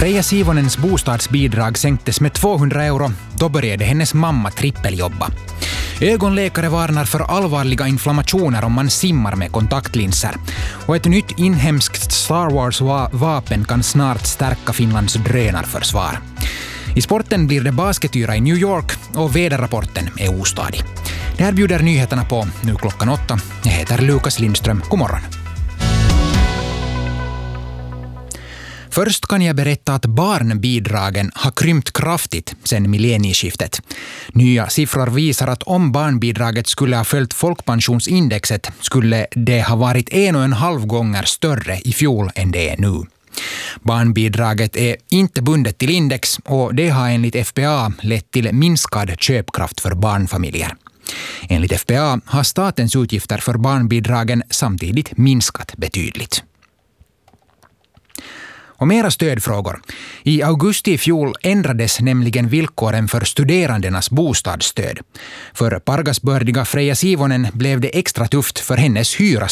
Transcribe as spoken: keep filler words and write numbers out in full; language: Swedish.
Freja Sivonens bostadsbidrag sänktes med tvåhundra euro. Då började hennes mamma trippeljobba. Ögonläkare varnar för allvarliga inflammationer om man simmar med kontaktlinser. Och ett nytt inhemskt Star Wars-vapen kan snart stärka Finlands drönarförsvar. I sporten blir det basketyra i New York och väderrapporten är ostadig. Det här bjuder nyheterna på nu klockan åtta. Jag heter Lukas Lindström. God morgon. Först kan jag berätta att barnbidragen har krympt kraftigt sedan millennieskiftet. Nya siffror visar att om barnbidraget skulle ha följt folkpensionsindexet skulle det ha varit en och en halv gånger större i fjol än det är nu. Barnbidraget är inte bundet till index och det har enligt F P A lett till minskad köpkraft för barnfamiljer. Enligt F P A har statens utgifter för barnbidragen samtidigt minskat betydligt. Och mera stödfrågor. I augusti i fjol ändrades nämligen villkoren för studerandenas bostadsstöd. För pargasbördiga Freja Sivonen blev det extra tufft för hennes hyra